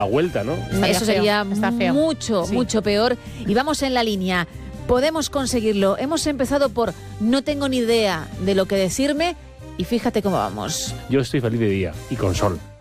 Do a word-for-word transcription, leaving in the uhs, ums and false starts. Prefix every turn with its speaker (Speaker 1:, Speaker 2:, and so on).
Speaker 1: La vuelta, ¿no?
Speaker 2: Estaría
Speaker 3: Eso
Speaker 2: feo,
Speaker 3: sería
Speaker 2: está feo.
Speaker 3: mucho,
Speaker 2: Sí.
Speaker 3: mucho peor. Y vamos en la línea. Podemos conseguirlo. Hemos empezado por no tengo ni idea de lo que decirme y fíjate cómo vamos.
Speaker 1: Yo estoy feliz de día y con sol.